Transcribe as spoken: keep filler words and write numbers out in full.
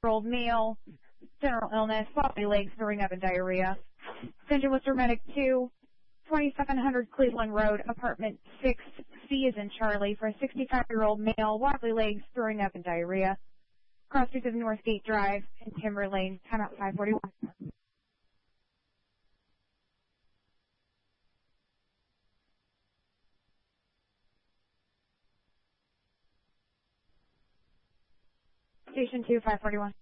sixty-five-year-old male, general illness, floppy legs, throwing up and diarrhea. Attention Worcester Medic two, twenty-seven hundred Cleveland Road, apartment six, C is in Charlie, for a sixty-five-year-old male, wobbly legs, throwing up and diarrhea. Cross streets of Northgate Drive and Timber Lane, ten out five forty-one. Station two, five forty-one.